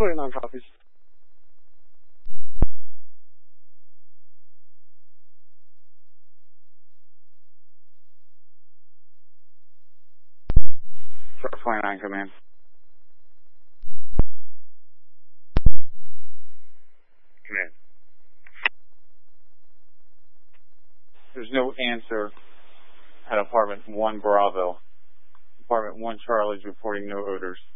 29 copies. Chart 29, come in. Come in. There's no answer at apartment 1 Bravo. Apartment 1 Charlie's reporting no odors.